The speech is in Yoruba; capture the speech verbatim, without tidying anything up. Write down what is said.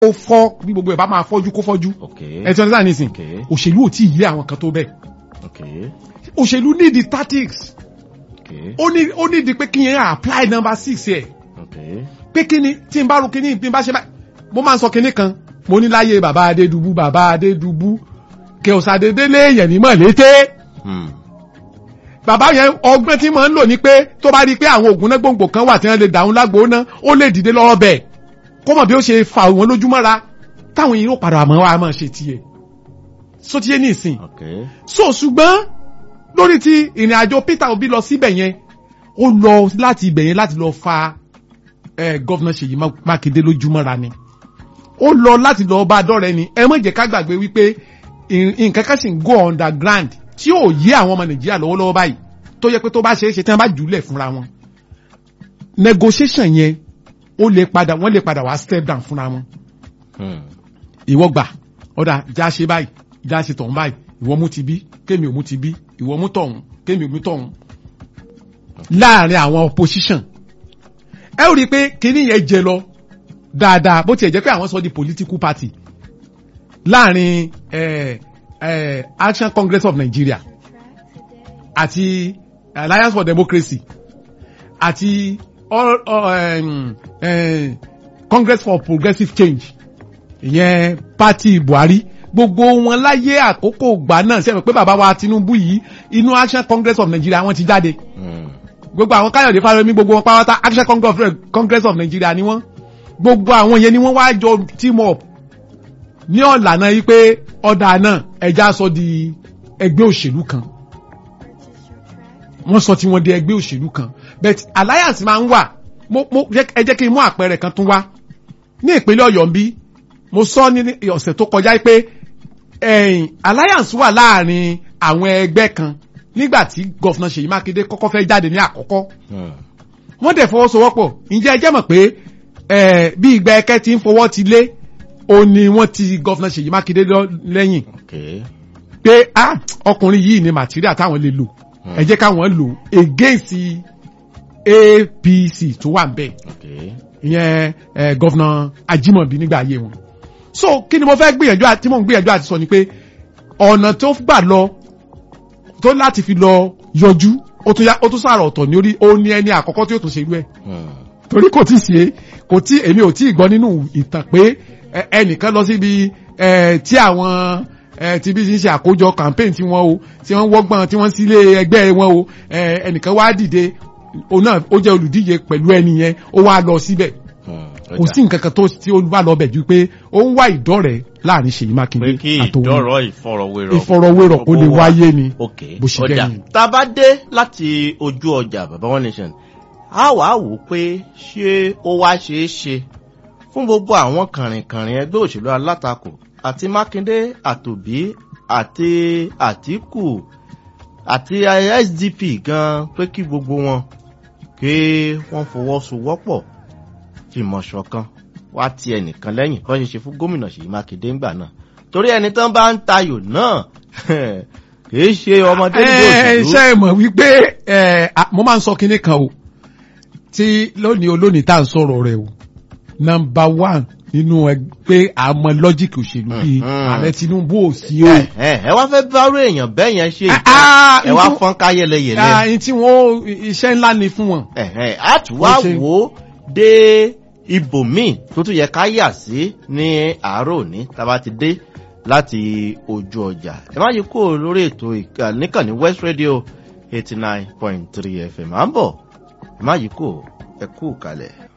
ó fọ́ bí gbogbo ẹ̀ bá máa fọ́jú kó fọ́jú ẹ ti understand nísìn òṣèlú ò tí ì yé àwọn kan tó bẹ́ẹ̀ òṣèlú need the tactics ó ní ó ní di pé kí yẹn apply number six yẹ pé kí ni tí n bá ro kí ni bí n bá ṣe bá mo máa ń sọ kíní kan mo ní láyé bàbá Adédùbú bàbá Adédùbú kí ọ̀sàdédé léèyàn ní mọ̀lété bàbá yẹn ọgbọ́n tí mo ń lò ní pé tó bá rí i pé àwọn ògùn náà gbòǹgbò kan wà tí wọ́n lè dàrún lágbo náà ó lè dìde lọ́wọ́ bẹ́ẹ̀ kó mọ̀ bí ó ṣe fa wọn lójúmọ́ra táwọn yìí ó padà àmọ́ wa máa ṣe tiẹ̀ so tiẹ̀ ní ìsìn so ṣùgbọ́n lórí ti ìrìn àjò Peter Obi lọ síbẹ̀ yẹn ó lọ láti ibẹ̀ yẹn láti lọ fa gọ́vnà Ṣèyí Mákindé lójúmọ́ra ni ó lọ láti lọ bá dọ́rẹ́ ni ẹ má jẹ́ ká gbàgbé wípé nǹkan kan sì ń go underground tí yóò yé àwọn ọmọ Nàìjíríà lọ́wọ́lọ́wọ́ báyìí tó yẹ pé tó bá ṣe é ṣe tí wọ́n bá jùlẹ̀ fúnra wọn negotiation yẹn ó lè padà wọ́n lè padà wá step down fúnra wọn. ìwọ gbà ọ̀dà já ṣe báyìí já ṣe tọ̀hún báyìí ìwọ mú ti bí kémi ò mú ti bí ìwọ mú tọ̀hún kémi ò mú tọ̀hún. láàrin àwọn opposition ẹ ó rí i pé kíní yẹn jẹ lọ dáadáa bó tiẹ̀ jẹ́ pé àwọn sọ di political party láàrin eh, eh, Action Congress of Nigeria àti Alliance for Democracy àti all, all, um, um, Congress for Progressive Change ìyẹn party Buhari gbogbo wọn láyé àkókò gbà náà ṣe pé bàbá wa Tinubu yìí inú Action Congress of Nigeria wọ́n ti jáde gbogbo àwọn Káyọ̀dé Fáyẹmí gbogbo wọn pátá Action Congress of Nigeria ni wọ́n gbogbo àwọn yẹn ni wọ́n wá jọ team up ní ọ̀làna yìí pé ọ̀dà náà ẹja sọ di ẹgbẹ́ òṣèlú kan wọ́n sọ tí wọ́n di ẹgbẹ́ òṣèlú kan but alliance máa ń wà mo mo ẹ jẹ́ kí n mú àpẹẹrẹ kan tún wá ní ìpínlẹ̀ Ọ̀yọ́ ń bí mo sọ ní ọ̀sẹ̀ tó kọjá pé ẹ̀yìn alliance wà láàrin àwọn ẹgbẹ́ kan nígbà tí gọ́fúnà Ṣèyí Mákindé kọ́kọ́ fẹ́ jáde ní àkọ́kọ́ wọ́n dẹ̀ fọwọ́sowọ́pọ̀ ǹjẹ́ ẹ jẹ́ mọ̀ pé bí ìgbà ẹ̀kẹ́ ti ń fọwọ́ ti lé ó ní wọ́n ti gọ́fúnà Ṣèyí Mákindé lẹ́yìn pé ah ọkùnrin yìí ni material táwọn lè lò ẹ jẹ́ káwọn lò against A P C tó wà bẹ́ẹ̀ ìyẹn gọ́fúnà Ajímọ̀bí nígbà ayé wọn. so kí ni mo fẹ́ gbìyànjú àti mo ń gbìyànjú àti sọ ni pé ọ̀nà tó gbà lọ tó láti fi lọ yọjú ó tún ó tún sára ọ̀tọ̀ ní orí ó ní ẹni àkọ́kọ́ tí ó tún ṣe irú ẹ̀ torí kò tí ì ṣe kò tí èmi ò tí ì gbọ́ nínú ìtàn pé ẹnìkan lọ síbi tí àwọn tí bí ti ń ṣe àkójọ campaign tí wọ́n o tí wọ́n wọ́gbọ́n tí wọ́n sílé ẹgbẹ́ wọn o ẹnìkan wá dìde òun náà ó jẹ́ olùdíje pẹ̀lú ẹni yẹn ó wá lọ síbẹ̀ kò sí nǹkan kan tó tí ó wà lọ bẹ̀ ju pé ó ń wá ìdọ́rẹ̀ láàrin Ṣèyí Mákindé àtòun ìdọ́rọ̀ ìfọ̀rọ̀wérọ̀ ìfọ̀rọ̀wérọ̀ kó lè wáyé ni bó ṣe jẹ́ ni. tá a bá dé láti ojú ọjà Baba One Nation a wà á wò pé ṣé ó wá ṣeé ṣe fún gbogbo àwọn kàrìnkàrìn ẹgbẹ́ òṣèlú alátakò àti Mákindé àtòbí àti Àtíkù àti S D P gan pé kí gbogbo wọn kí wọ́n fọwọ́sowọ́pọ̀ fìmọ̀ ṣọ̀kan wá ti ẹnìkan lẹ́yìn kọ́ ṣe ṣe fún gómìnà Ṣèyí Mákindé ńgbà náà torí ẹni tán bá ń tayò náà kìí ṣe ọmọdé nígbà òṣèlú. ṣé ẹ mọ̀ wípé mo máa ń sọ kinní kan o tí lónìí olónìí tá à ń sọ̀rọ̀ rẹ̀ o nọ́mbà one nínú ẹgbẹ́ àmọ́ lọ́jíìkì òṣèlú bíi ààrẹ Tinubu ò sí o. ẹ wá fẹ́ bárò èèyàn bẹ́ẹ̀ yẹn ṣe ìtàn ẹ wá fọ́n ká yẹlẹyẹlẹ. ẹni tí wọ́n iṣẹ́ ńlá ni fún wọn. a tún wá wò ó dé ibòmíì tó tún yẹ ká yà sí ní àárọ̀ òní tá a bá ti dé láti ojú ọjà. ẹ má yí kúrò lórí ètò níkànnì West Radio eighty nine point three F M à ń bọ̀ ẹ má yí kúrò ẹ kú kalẹ̀.